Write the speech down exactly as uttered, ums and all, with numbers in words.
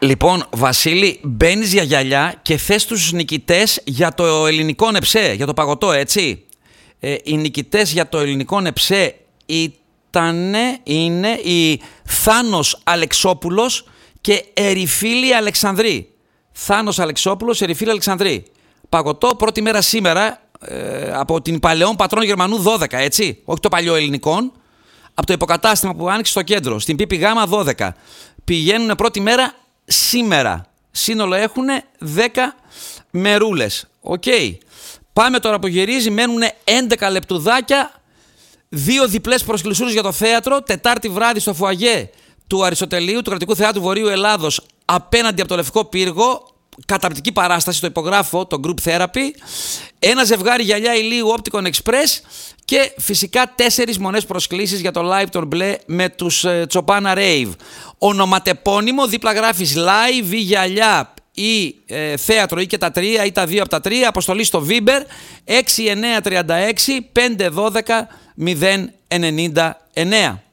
Λοιπόν, Βασίλη, μπαίνεις για γυαλιά και θες τους νικητές για το ελληνικό νεψέ, για το παγωτό, έτσι. Ε, οι νικητές για το ελληνικό νεψέ ήτανε, είναι η Θάνος Αλεξόπουλος και Ερυφίλη Αλεξανδρή. Θάνος Αλεξόπουλος, Ερυφίλη Αλεξανδρή. Παγωτό, πρώτη μέρα σήμερα, ε, από την Παλαιών Πατρών Γερμανού δώδεκα, έτσι. Όχι το παλιό ελληνικών. Από το υποκατάστημα που άνοιξε στο κέντρο, στην Π Π Γ δώδεκα. Πηγαίνουν πρώτη μέρα σήμερα. Σύνολο έχουν δέκα μερούλες. Οκ. Okay. Πάμε τώρα που γυρίζει, μένουν έντεκα λεπτουδάκια, δύο διπλές προσκλησούρες για το θέατρο, Τετάρτη βράδυ στο φουαγέ του Αριστοτελείου, του Κρατικού Θεάτρου Βορείου Ελλάδος, απέναντι από το Λευκό Πύργο. Καταπληκτική παράσταση, το υπογράφω, το Group Therapy. Ένα ζευγάρι γυαλιά ηλίου Opticon Express και φυσικά τέσσερις μονές προσκλήσεις για το live των μπλε με τους ε, Τσοπάνα Rave. Ονοματεπώνυμο, δίπλα γράφεις live ή γυαλιά ή ε, θέατρο ή και τα τρία ή τα δύο από τα τρία. Αποστολή στο Viber έξι εννιά τρία έξι πέντε ένα δύο μηδέν εννιά εννιά.